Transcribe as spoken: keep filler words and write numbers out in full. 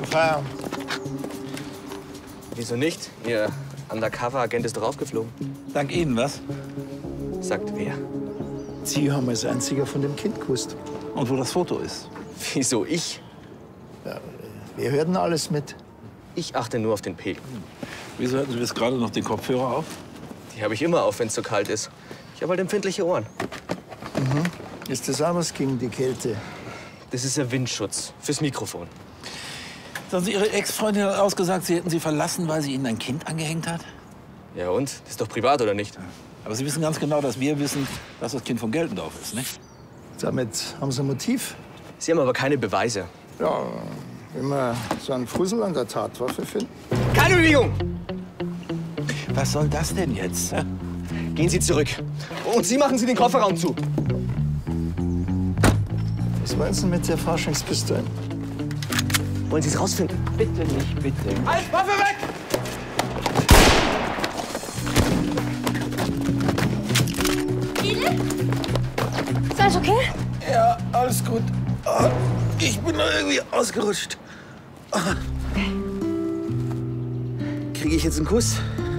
Feierabend. Wieso nicht? Ihr Undercover-Agent ist doch aufgeflogen. Dank Ihnen, was? Sagt wer? Sie haben als einziger von dem Kind gewusst. Und wo das Foto ist? Wieso ich? Ja, wir hörten alles mit. Ich achte nur auf den Pegel. Wieso hatten Sie bis gerade noch den Kopfhörer auf? Die habe ich immer auf, wenn es so kalt ist. Ich habe halt empfindliche Ohren. Mhm. Ist das auch was gegen die Kälte? Das ist der Windschutz fürs Mikrofon. Sagen Sie, Ihre Ex-Freundin hat ausgesagt, Sie hätten sie verlassen, weil sie Ihnen ein Kind angehängt hat? Ja und? Das ist doch privat, oder nicht? Aber Sie wissen ganz genau, dass wir wissen, dass das Kind von Geltendorf ist, nicht? Damit haben Sie ein Motiv? Sie haben aber keine Beweise. Ja, wenn wir so einen Fussel an der Tatwaffe finden. Keine Bewegung! Was soll das denn jetzt? Gehen Sie zurück. Und Sie machen Sie den Kofferraum zu. Was wollen Sie mit der Forschungspistole? Wollen Sie es rausfinden? Bitte nicht, bitte. Halt, Waffe weg! Ist alles okay? Ja, alles gut. Ah, ich bin da irgendwie ausgerutscht. Ah. Kriege ich jetzt einen Kuss?